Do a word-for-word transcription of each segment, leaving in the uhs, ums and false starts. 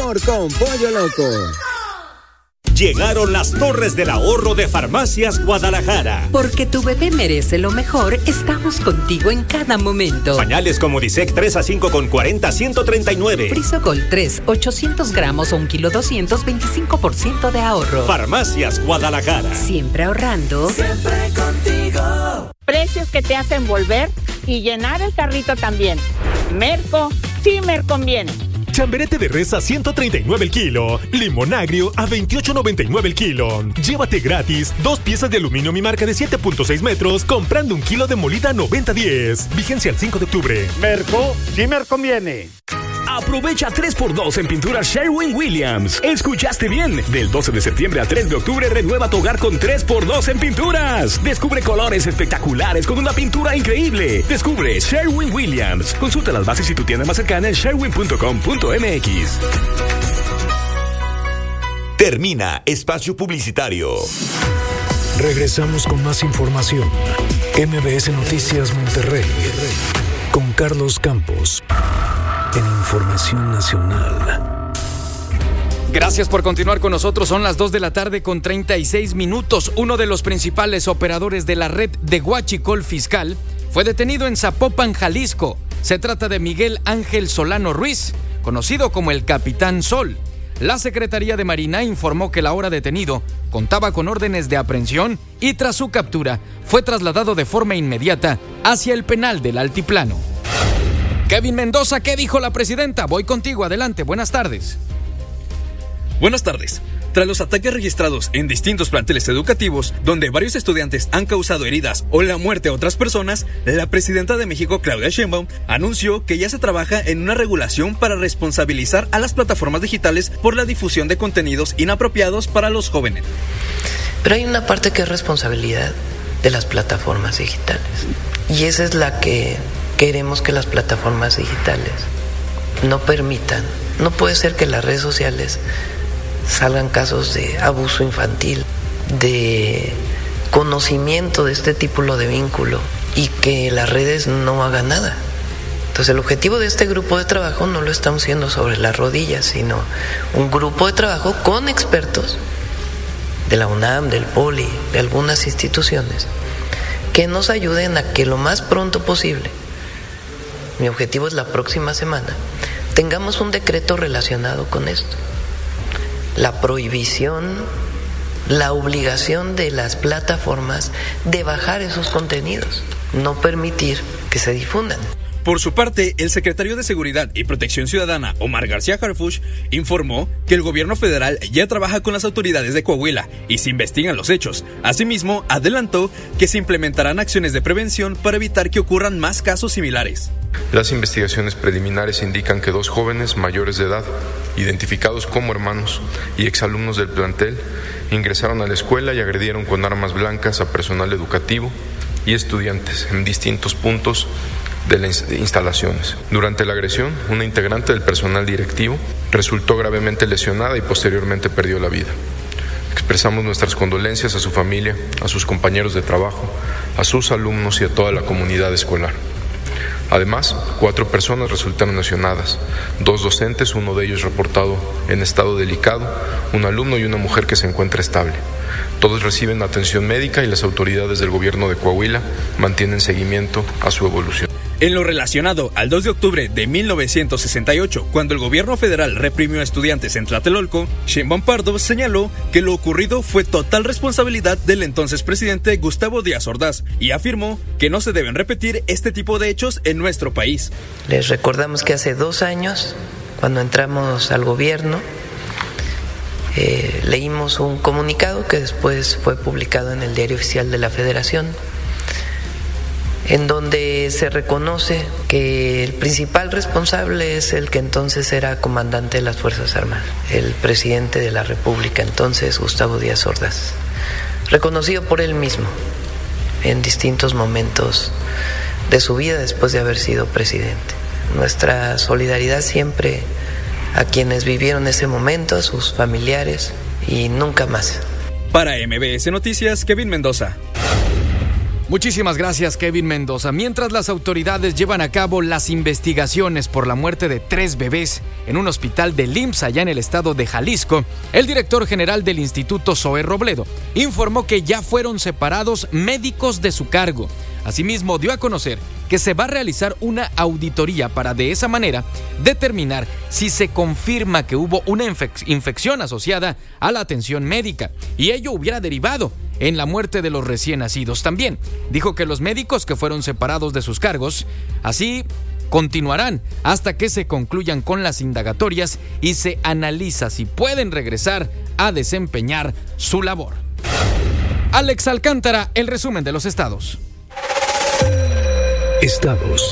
mejor con Pollo Loco. Llegaron las torres del ahorro de Farmacias Guadalajara. Porque tu bebé merece lo mejor, estamos contigo en cada momento. Pañales como Disec tres a cinco con cuarenta, ciento treinta y nueve. Frisocol tres, ochocientos gramos o un kilo doscientos, veinticinco por ciento de ahorro. Farmacias Guadalajara. Siempre ahorrando. Siempre contigo. Precios que te hacen volver y llenar el carrito también. Merco, sí me conviene. Chamberete de res a ciento treinta y nueve el kilo. Limón agrio a veintiocho noventa y nueve el kilo. Llévate gratis dos piezas de aluminio mi marca de siete punto seis metros comprando un kilo de molida noventa diez. Vigencia el cinco de octubre. Merco, sí me conviene. Aprovecha tres por dos en pintura Sherwin-Williams. ¿Escuchaste bien? Del doce de septiembre al tres de octubre renueva tu hogar con tres por dos en pinturas. Descubre colores espectaculares con una pintura increíble. Descubre Sherwin-Williams. Consulta las bases y tu tienda más cercana en sherwin punto com punto m x. Termina espacio publicitario. Regresamos con más información. M B S Noticias Monterrey con Carlos Campos. En Información Nacional. Gracias por continuar con nosotros. Son las dos de la tarde con treinta y seis minutos. Uno de los principales operadores de la red de Huachicol Fiscal fue detenido en Zapopan, Jalisco. Se trata de Miguel Ángel Solano Ruiz, conocido como el Capitán Sol. La Secretaría de Marina informó que el ahora detenido contaba con órdenes de aprehensión y tras su captura fue trasladado de forma inmediata hacia el penal del Altiplano. Kevin Mendoza, ¿qué dijo la presidenta? Voy contigo, adelante, buenas tardes. Buenas tardes. Tras los ataques registrados en distintos planteles educativos, donde varios estudiantes han causado heridas o la muerte a otras personas, la presidenta de México, Claudia Sheinbaum, anunció que ya se trabaja en una regulación para responsabilizar a las plataformas digitales por la difusión de contenidos inapropiados para los jóvenes. Pero hay una parte que es responsabilidad de las plataformas digitales, y esa es la que queremos que las plataformas digitales no permitan. No puede ser que en las redes sociales salgan casos de abuso infantil, de conocimiento de este tipo de vínculo y que las redes no hagan nada. Entonces el objetivo de este grupo de trabajo no lo estamos haciendo sobre las rodillas, sino un grupo de trabajo con expertos de la UNAM, del Poli, de algunas instituciones, que nos ayuden a que lo más pronto posible, mi objetivo es la próxima semana, tengamos un decreto relacionado con esto. La prohibición, la obligación de las plataformas de bajar esos contenidos, no permitir que se difundan. Por su parte, el secretario de Seguridad y Protección Ciudadana, Omar García Harfuch, informó que el gobierno federal ya trabaja con las autoridades de Coahuila y se investigan los hechos. Asimismo, adelantó que se implementarán acciones de prevención para evitar que ocurran más casos similares. Las investigaciones preliminares indican que dos jóvenes mayores de edad, identificados como hermanos y exalumnos del plantel, ingresaron a la escuela y agredieron con armas blancas a personal educativo y estudiantes en distintos puntos de las instalaciones. Durante la agresión, una integrante del personal directivo resultó gravemente lesionada y posteriormente perdió la vida. Expresamos nuestras condolencias a su familia, a sus compañeros de trabajo, a sus alumnos y a toda la comunidad escolar. Además, cuatro personas resultaron lesionadas, dos docentes, uno de ellos reportado en estado delicado, un alumno y una mujer que se encuentra estable. Todos reciben atención médica y las autoridades del gobierno de Coahuila mantienen seguimiento a su evolución. En lo relacionado al dos de octubre de mil novecientos sesenta y ocho, cuando el gobierno federal reprimió a estudiantes en Tlatelolco, Sheinbaum Pardo señaló que lo ocurrido fue total responsabilidad del entonces presidente Gustavo Díaz Ordaz y afirmó que no se deben repetir este tipo de hechos en nuestro país. Les recordamos que hace dos años, cuando entramos al gobierno, eh, leímos un comunicado que después fue publicado en el Diario Oficial de la Federación, en donde se reconoce que el principal responsable es el que entonces era comandante de las Fuerzas Armadas, el presidente de la República entonces, Gustavo Díaz Ordaz, reconocido por él mismo en distintos momentos de su vida después de haber sido presidente. Nuestra solidaridad siempre a quienes vivieron ese momento, a sus familiares y nunca más. Para M B S Noticias, Kevin Mendoza. Muchísimas gracias, Kevin Mendoza. Mientras las autoridades llevan a cabo las investigaciones por la muerte de tres bebés en un hospital del I M S S allá en el estado de Jalisco, el director general del Instituto Zoe Robledo informó que ya fueron separados médicos de su cargo. Asimismo, dio a conocer que se va a realizar una auditoría para de esa manera determinar si se confirma que hubo una infec- infección asociada a la atención médica y ello hubiera derivado en la muerte de los recién nacidos. También dijo que los médicos que fueron separados de sus cargos así continuarán hasta que se concluyan con las indagatorias y se analiza si pueden regresar a desempeñar su labor. Alex Alcántara, el resumen de los estados. Estados.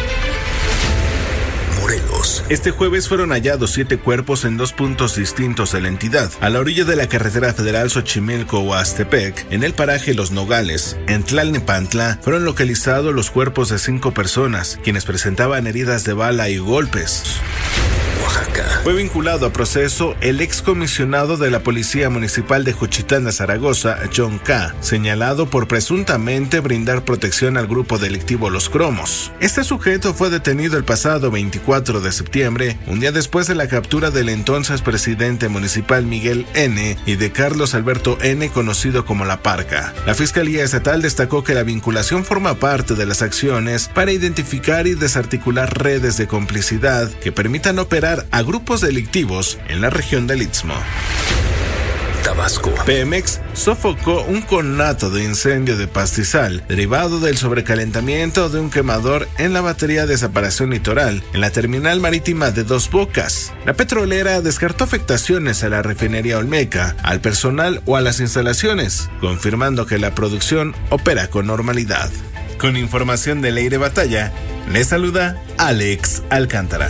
Morelos. Este jueves fueron hallados siete cuerpos en dos puntos distintos de la entidad. A la orilla de la carretera federal Xochimilco-Huastepec, en el paraje Los Nogales, en Tlalnepantla, fueron localizados los cuerpos de cinco personas, quienes presentaban heridas de bala y golpes. Oaxaca. Fue vinculado a proceso el excomisionado de la Policía Municipal de Juchitán de Zaragoza, John K., señalado por presuntamente brindar protección al grupo delictivo Los Cromos. Este sujeto fue detenido el pasado veinticuatro de septiembre, un día después de la captura del entonces presidente municipal Miguel N. y de Carlos Alberto N., conocido como La Parca. La Fiscalía Estatal destacó que la vinculación forma parte de las acciones para identificar y desarticular redes de complicidad que permitan operar a grupos delictivos en la región del Istmo. Tabasco. Pemex sofocó un conato de incendio de pastizal derivado del sobrecalentamiento de un quemador en la batería de separación litoral en la terminal marítima de Dos Bocas. La petrolera descartó afectaciones a la refinería Olmeca, al personal o a las instalaciones, confirmando que la producción opera con normalidad. Con información de Leire Batalla, les saluda Alex Alcántara.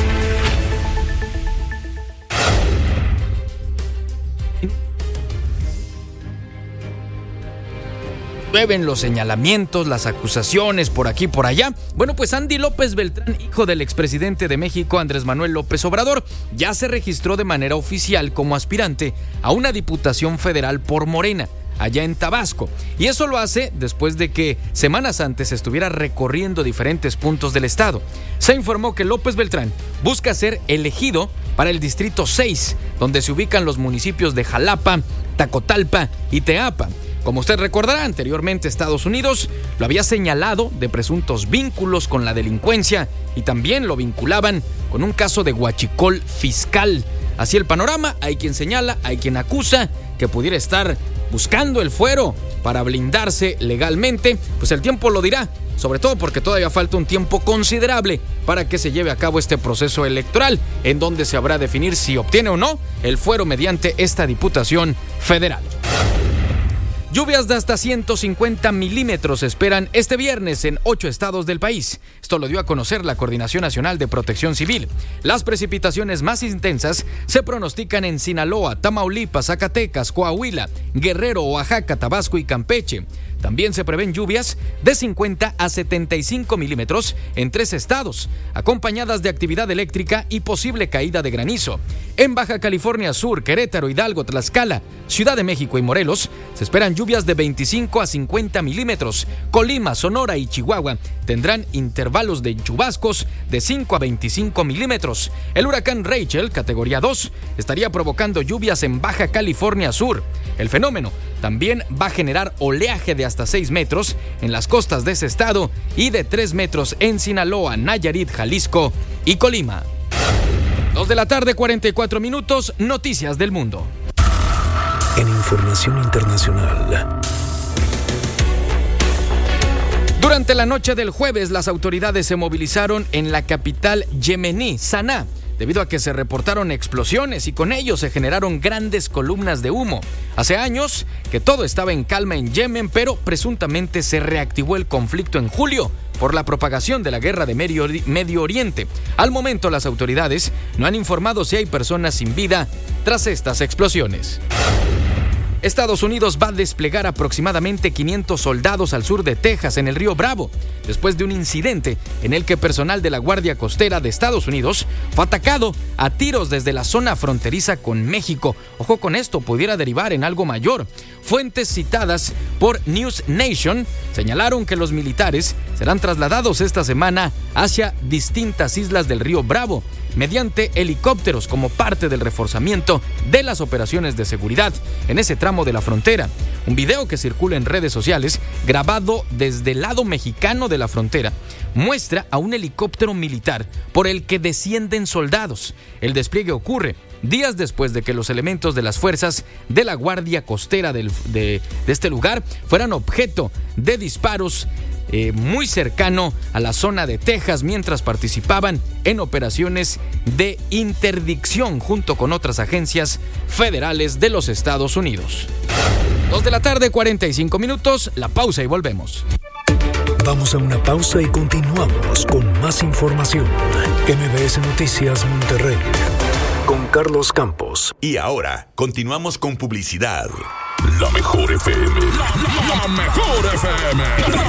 Llueven los señalamientos, las acusaciones por aquí y por allá. Bueno, pues Andy López Beltrán, hijo del expresidente de México, Andrés Manuel López Obrador, ya se registró de manera oficial como aspirante a una diputación federal por Morena, allá en Tabasco. Y eso lo hace después de que semanas antes estuviera recorriendo diferentes puntos del estado. Se informó que López Beltrán busca ser elegido para el Distrito seis, donde se ubican los municipios de Jalapa, Tacotalpa y Teapa. Como usted recordará, anteriormente Estados Unidos lo había señalado de presuntos vínculos con la delincuencia y también lo vinculaban con un caso de huachicol fiscal. Así el panorama, hay quien señala, hay quien acusa que pudiera estar buscando el fuero para blindarse legalmente. Pues el tiempo lo dirá, sobre todo porque todavía falta un tiempo considerable para que se lleve a cabo este proceso electoral, en donde se habrá de definir si obtiene o no el fuero mediante esta diputación federal. Lluvias de hasta ciento cincuenta milímetros se esperan este viernes en ocho estados del país. Esto lo dio a conocer la Coordinación Nacional de Protección Civil. Las precipitaciones más intensas se pronostican en Sinaloa, Tamaulipas, Zacatecas, Coahuila, Guerrero, Oaxaca, Tabasco y Campeche. También se prevén lluvias de cincuenta a setenta y cinco milímetros en tres estados, acompañadas de actividad eléctrica y posible caída de granizo. En Baja California Sur, Querétaro, Hidalgo, Tlaxcala, Ciudad de México y Morelos se esperan lluvias de veinticinco a cincuenta milímetros. Colima, Sonora y Chihuahua tendrán intervalos de chubascos de cinco a veinticinco milímetros. El huracán Rachel, categoría dos, estaría provocando lluvias en Baja California Sur. El fenómeno también va a generar oleaje de hasta seis metros en las costas de ese estado y de tres metros en Sinaloa, Nayarit, Jalisco y Colima. Dos de la tarde, cuarenta y cuatro minutos, noticias del mundo. En información internacional. Durante la noche del jueves, las autoridades se movilizaron en la capital yemení, Saná, debido a que se reportaron explosiones y con ello se generaron grandes columnas de humo. Hace años que todo estaba en calma en Yemen, pero presuntamente se reactivó el conflicto en julio por la propagación de la guerra de Medio Oriente. Al momento, las autoridades no han informado si hay personas sin vida tras estas explosiones. Estados Unidos va a desplegar aproximadamente quinientos soldados al sur de Texas, en el río Bravo, después de un incidente en el que personal de la Guardia Costera de Estados Unidos fue atacado a tiros desde la zona fronteriza con México. Ojo con esto, pudiera derivar en algo mayor. Fuentes citadas por News Nation señalaron que los militares serán trasladados esta semana hacia distintas islas del río Bravo mediante helicópteros como parte del reforzamiento de las operaciones de seguridad en ese tramo de la frontera. Un video que circula en redes sociales, grabado desde el lado mexicano de la frontera, muestra a un helicóptero militar por el que descienden soldados. El despliegue ocurre días después de que los elementos de las fuerzas de la Guardia Costera del, de, de este lugar fueran objeto de disparos eh, muy cercano a la zona de Texas mientras participaban en operaciones de interdicción junto con otras agencias federales de los Estados Unidos. Dos de la tarde, cuarenta y cinco minutos, la pausa y volvemos. Vamos a una pausa y continuamos con más información. M B S Noticias Monterrey con Carlos Campos. Y ahora, continuamos con publicidad. La mejor F M. La, la, la mejor F M.